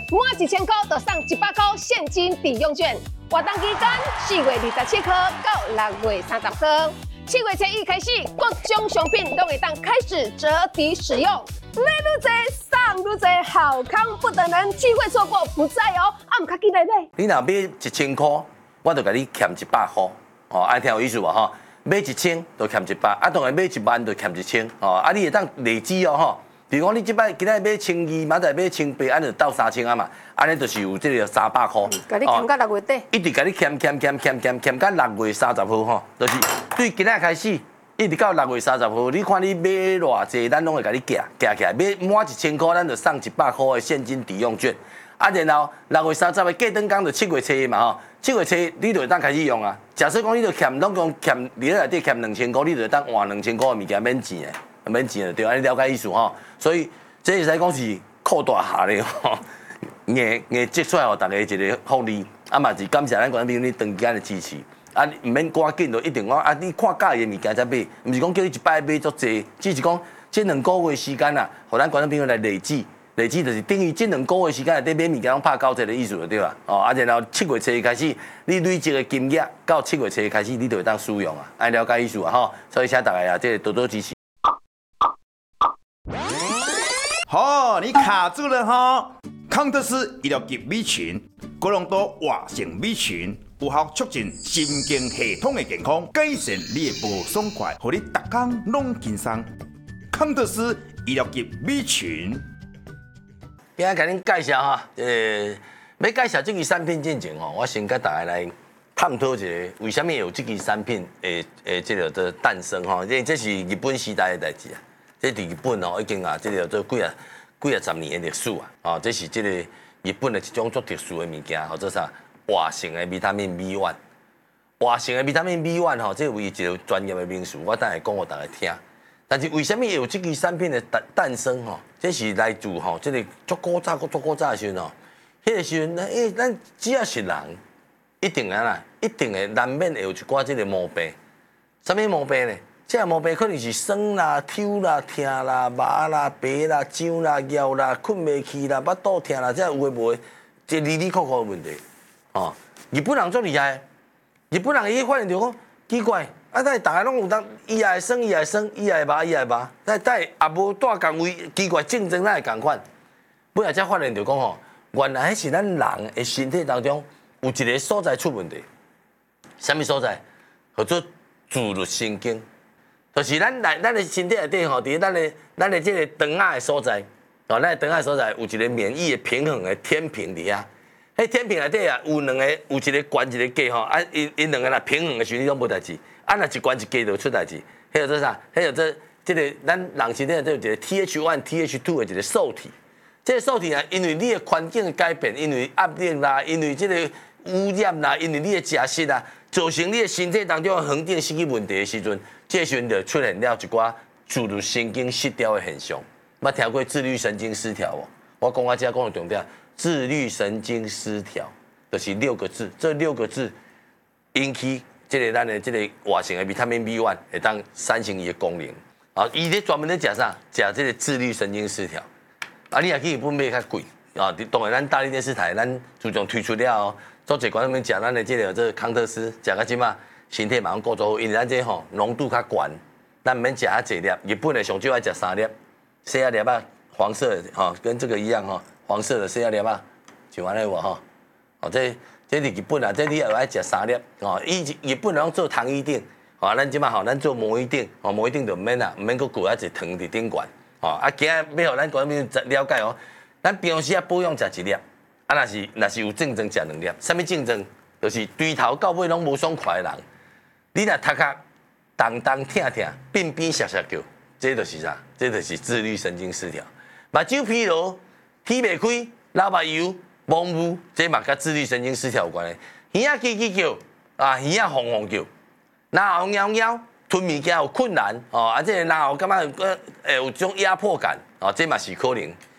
满1000块就送100块现金抵用券。活动期间4月27号到6月30号，7月初1开始，各种商品都会当开始折抵使用。买愈多，送愈多，好康不等人，机会错过不再哦！唔卡记来买。 你若买1000块，我就甲你欠100块，哦，爱听有意思无吼？买1000就欠100，当然买10000就欠1000，哦，你会当累积哦吼。比如讲，你今摆今仔买1200，明仔买1800，安就到3000啊嘛，安尼就是有这个300块。 甲你欠到6月底， 一直甲你欠到6月30号吼，就是对今仔开始。一直到6月30号，你看你买偌济，咱拢会甲你夹起来，买满1000块，咱就送100块的现金抵用券。然后6月30号过灯工就7月初嘛吼，7月初你就会当开始用啊。假设讲你就欠，拢讲欠你内底欠2000块，你就会当换2000块的物件免钱的，免钱的对，安尼了解意思吼。所以这会使讲是扩大下咧吼，硬积出来互大家一个福利，嘛是感谢咱观众朋友你长期的支持。唔免赶紧就一定讲你看介意的物件才买，唔是讲叫你一摆买足济，只是讲这2个月时间互咱观众朋友来累积就是等于这2个月时间内底买物件拢拍90%的意思就对啦。然后7月初开始，你累积的金额到7月初开始，你就会当使用啊，爱了解意思啊吼。所以请大家这多多支持。 好，你卡住了哈！康特斯医疗级米群，高浓度活性米群。有效促进神经系统的健康，改善你的无爽快，让你逐天拢轻松。康特斯医疗级米群。 今仔甲恁介绍哈，要介绍这支产品之前吼，我先甲大家来探讨一下，为什么有这支产品这个的诞生哈？这是日本时代的代志啊，这伫日本吼已经这个做几啊十年的历史啊，这是这个日本的一种足特殊的物件，或者啥？活性的维他命 B1， 活性的维他命 B1 吼，这为一个专业的名词，我等下讲给大家听。但是为什么有这支产品的诞生吼？这是来自吼，这个足古早的时阵吼，迄个时阵，咱只要是人，一定会难免会有一寡这个毛病。什么毛病呢？这个毛病可能是酸啦、抽啦、痛啦、麻啦、白啦、痒啦、腰啦、困袂去啦、腹肚痛啦，这有诶无诶，这里里扣扣的问题。日本人足厉害，日本人伊发现着讲奇怪，但是大家拢有当，伊也会酸，伊也会酸，伊也会麻，伊也会麻，但也无带共位，奇怪竞争哪会共款？尾仔才发现着讲吼，原来迄是咱人的身体当中有一个所在出问题，什么所在？叫做自律神经，就是咱的身体内底吼，伫咱的这个肠仔的所在，咱的肠仔所在有一个免疫的平衡的天平伫遐。迄天平内底有一个悬一个低吼，因两个若平衡的时候，你拢无代志。若一悬一低就出代志。迄叫做啥？迄叫做这个咱人身体内底有一个 TH1、TH2 的一个受体。这个受体因为你的环境的改变，因为压力啦，因为这个污染啦，因为你的食食啦，造成你的身体当中恒定失去问题的时阵，这时阵就出现了一寡自律神经失调的现象。捌听过自律神经失调无？我讲我遮讲的重点。自律神经失调，就是6个字。这6个字引起这个咱的这个活性的维他命 B1 会当产生伊的功能。伊咧专门咧食啥？食这个自律神经失调。你也去日本买较贵当然咱大力电视台咱自从推出了后，做侪观众们食咱的这个康特斯，食到即马身体马上顾做好，因为咱这吼浓度较悬，咱毋免食遐侪粒。日本的上少爱食3粒，细粒啊，黄色的跟这个一样黄色的细粒啊，就安尼无吼。这是日本啊，这你也爱食3粒日本人做糖衣锭咱即马咱做魔芋锭魔芋锭就毋免啦，毋免搁裹一糖伫顶悬今日要互咱观众朋友了解咱平时保养食1粒，若是有症状食2粒。什么症状？就是对头到尾拢无爽快的人，你若头壳动动疼疼、变变涩涩叫，这就是啥？这就是自律神经失调。目睭疲劳。鼻袂开、流目油、蒙雾，这嘛甲自律神经失调有关系。耳仔叽叽叫，耳仔轰轰叫，然后喵喵，吞物件有困难，这个然后感觉有种压迫感，这嘛是可能。